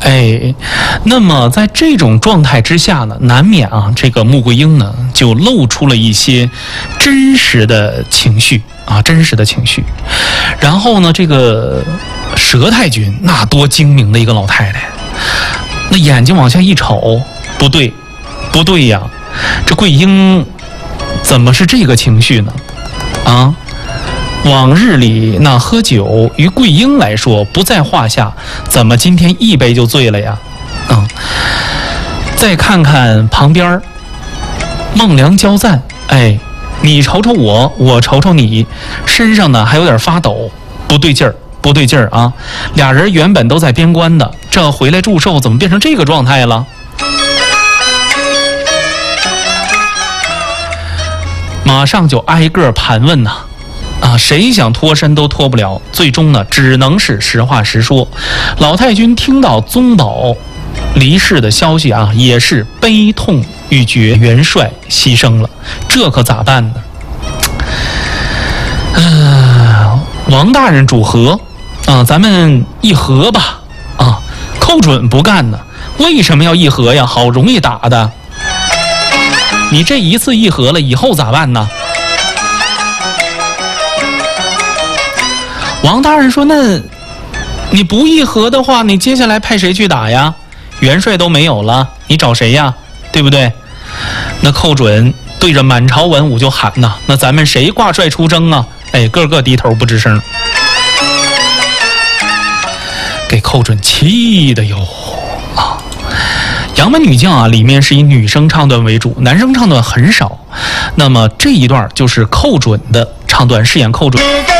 哎，那么在这种状态之下呢，难免啊，这个穆桂英呢就露出了一些真实的情绪啊，真实的情绪。然后呢，这个佘太君那多精明的一个老太太，那眼睛往下一瞅，不对，不对呀，这桂英怎么是这个情绪呢？啊？往日里那喝酒于桂英来说不在话下，怎么今天一杯就醉了呀？再看看旁边孟良交赞，哎，你瞅瞅我，我瞅瞅你，身上呢还有点发抖，不对劲儿，不对劲儿啊！俩人原本都在边关的，这回来祝寿，怎么变成这个状态了？马上就挨个盘问呐。谁想脱身都脱不了，最终呢，只能是实话实说。老太君听到宗保离世的消息啊，也是悲痛欲绝，元帅牺牲了，这可咋办呢？王大人主和啊，咱们议和吧。寇准不干呢，为什么要议和呀？好容易打的，你这一次议和了，以后咋办呢？王大人说：“那你不议和的话，你接下来派谁去打呀？元帅都没有了，你找谁呀？对不对？”那寇准对着满朝文武就喊呐：“那咱们谁挂帅出征啊？”哎，个个低头不吱声，给寇准气的哟啊！杨门女将啊，里面是以女生唱段为主，男生唱段很少。那么这一段就是寇准的唱段，饰演寇准。